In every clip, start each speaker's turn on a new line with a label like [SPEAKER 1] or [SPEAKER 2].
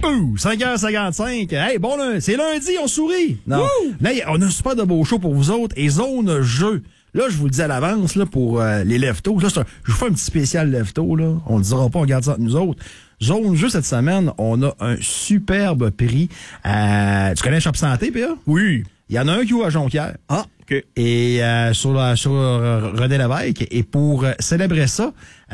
[SPEAKER 1] Bouh! 5h55. Hey, bon, là, c'est lundi, on sourit. Non. Là, on a un super de beau show pour vous autres. Et zone jeu. Là, je vous le dis à l'avance, là, pour les leftos. Là, je vous fais un petit spécial lefto, là. On ne le dira pas, on garde ça entre nous autres. Zone jeu, cette semaine, on a un superbe prix. Tu connais Shop Santé, PA?
[SPEAKER 2] Oui.
[SPEAKER 1] Il y en a un qui est à Jonquière.
[SPEAKER 2] Ah, OK.
[SPEAKER 1] Et sur René Lévesque. Et pour célébrer ça,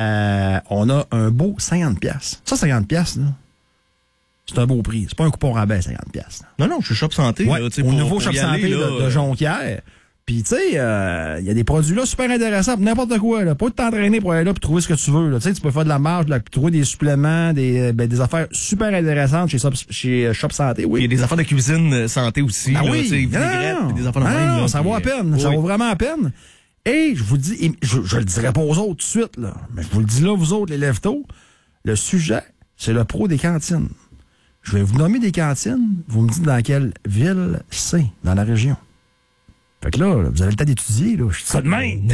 [SPEAKER 1] on a un beau 50$. Ça, 50$, là. C'est un beau prix. C'est pas un coupon rabais, 50$.
[SPEAKER 2] Non, je suis Shop Santé.
[SPEAKER 1] Ouais,
[SPEAKER 2] là,
[SPEAKER 1] au nouveau Shop Santé de Jonquière. Puis, tu sais, il y a des produits là super intéressants pour n'importe quoi. Là. Pas de t'entraîner pour aller là et trouver ce que tu veux. Tu sais, tu peux faire de la marge, trouver des suppléments, des affaires super intéressantes chez Shop Santé. Oui.
[SPEAKER 2] Il y a des affaires de cuisine santé aussi.
[SPEAKER 1] Ah
[SPEAKER 2] là,
[SPEAKER 1] oui,
[SPEAKER 2] des affaires de même.
[SPEAKER 1] Non, ça vaut à peine.
[SPEAKER 2] Oui.
[SPEAKER 1] Ça vaut vraiment à peine. Et je vous dis, je le dirai pas aux autres tout de suite, là, mais je vous le dis là, vous autres, les leftos, le sujet, c'est le pro des cantines. Je vais vous nommer des cantines. Vous me dites dans quelle ville c'est, dans la région. Fait que là, vous avez le temps d'étudier, là. Je dis ça de même.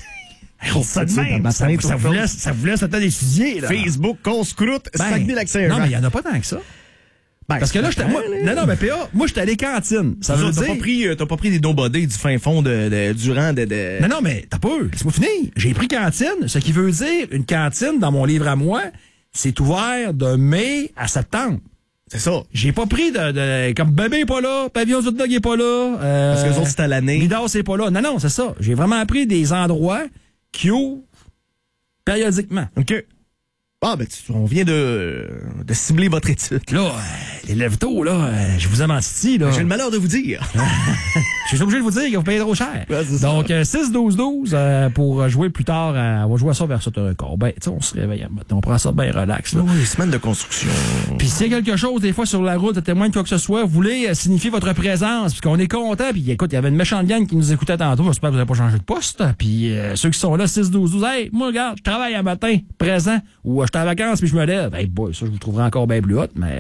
[SPEAKER 1] Ça vous laisse le temps d'étudier, là.
[SPEAKER 2] Facebook, Conscroute, Saguenay-Lac-Saint-Jean.
[SPEAKER 1] Non, mais il n'y en a pas tant que ça. Parce que là, non, mais PA, moi, j'étais allé cantine. Ça veut dire.
[SPEAKER 2] T'as pas pris des nobody du fin fond du rang de.
[SPEAKER 1] Non, mais t'as peur. Laisse-moi finir. J'ai pris cantine, ce qui veut dire une cantine, dans mon livre à moi, c'est ouvert de mai à septembre.
[SPEAKER 2] C'est ça.
[SPEAKER 1] J'ai pas pris comme bébé est pas là, pavillon du dog est pas là.
[SPEAKER 2] Parce que les autres, c'est à l'année.
[SPEAKER 1] Midas c'est pas là. Non, c'est ça. J'ai vraiment pris des endroits qui ouvrent périodiquement.
[SPEAKER 2] OK. Ah, ben, on vient de cibler votre étude.
[SPEAKER 1] Là, les lève-tôt, là, je vous ai menti, là.
[SPEAKER 2] J'ai le malheur de vous dire.
[SPEAKER 1] Je suis obligé de vous dire que vous payez trop cher.
[SPEAKER 2] Ouais,
[SPEAKER 1] donc, 6-12-12 pour jouer plus tard. On va jouer à ça vers ce record. Ben, tu sais, on se réveille. On prend ça bien relax, là.
[SPEAKER 2] Oui, semaine de construction.
[SPEAKER 1] Puis s'il y a quelque chose, des fois, sur la route, témoin de quoi que ce soit, vous voulez signifier votre présence, puis qu'on est content. Puis écoute, il y avait une méchante gang qui nous écoutait tantôt. J'espère que vous n'avez pas changé de poste. Puis ceux qui sont là, 6-12-12, hey, moi, regarde, je travaille un matin, présent, ou je suis en vacances, puis je me lève. Hey, boy, ça, je vous trouverai encore bien plus hot, mais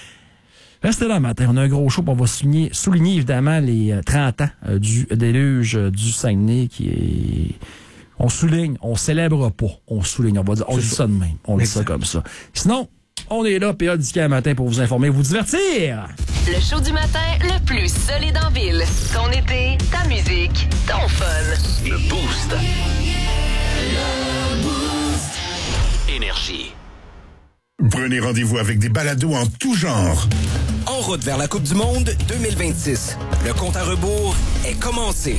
[SPEAKER 1] restez là le matin. On a un gros show, puis on va souligner évidemment les 30 ans du déluge du Saguenay qui est... On souligne, on célèbre pas, on souligne, on va dire, on dit ça de même, on dit ça comme ça. Sinon, on est là, PA du matin pour vous informer, vous divertir.
[SPEAKER 3] Le show du matin le plus solide en ville. Ton été, ta musique, ton fun.
[SPEAKER 4] Le Boost. Énergie.
[SPEAKER 5] Prenez rendez-vous avec des balados en tout genre.
[SPEAKER 6] En route vers la Coupe du Monde 2026. Le compte à rebours est commencé.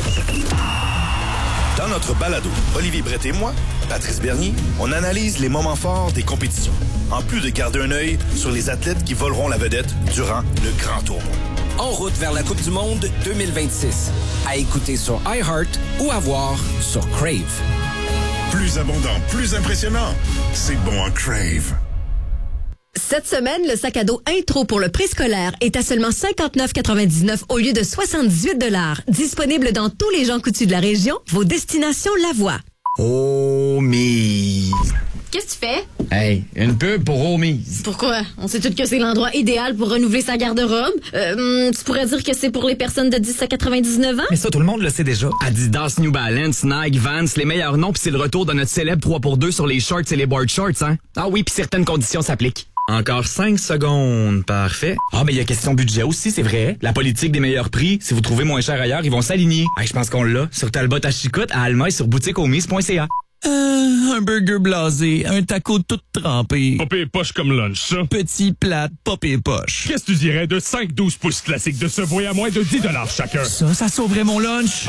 [SPEAKER 7] Dans notre balado, Olivier Brett et moi, Patrice Bernier, on analyse les moments forts des compétitions, en plus de garder un œil sur les athlètes qui voleront la vedette durant le grand tournoi.
[SPEAKER 6] En route vers la Coupe du Monde 2026. À écouter sur iHeart ou à voir sur Crave.
[SPEAKER 5] Plus abondant, plus impressionnant. C'est bon en Crave.
[SPEAKER 8] Cette semaine, le sac à dos Intro pour le préscolaire est à seulement 59,99 au lieu de 78 $. Disponible dans tous les Jean Coutu de la région, vos destinations Lavoie.
[SPEAKER 9] Homies.
[SPEAKER 10] Qu'est-ce que tu fais?
[SPEAKER 9] Hey, une pub pour Homies.
[SPEAKER 10] Pourquoi? On sait tous que c'est l'endroit idéal pour renouveler sa garde-robe. Tu pourrais dire que c'est pour les personnes de 10 à 99 ans?
[SPEAKER 9] Mais ça, tout le monde le sait déjà. Adidas, New Balance, Nike, Vans, les meilleurs noms, puis c'est le retour de notre célèbre 3x2 sur les shorts et les board shorts, hein? Ah oui, puis certaines conditions s'appliquent. Encore 5 secondes. Parfait. Ah, mais il y a question budget aussi, c'est vrai. La politique des meilleurs prix, si vous trouvez moins cher ailleurs, ils vont s'aligner. Hey, je pense qu'on l'a. Sur Talbot à Chicoute, à Alma et sur boutiquehomies.ca. Un burger blasé, un taco tout trempé.
[SPEAKER 11] Popé et poche comme lunch, ça.
[SPEAKER 9] Petit plat, popé et poche.
[SPEAKER 11] Qu'est-ce que tu dirais de 5-12 pouces classiques de ce voyage à moins de 10 $ chacun?
[SPEAKER 9] Ça sauverait mon lunch.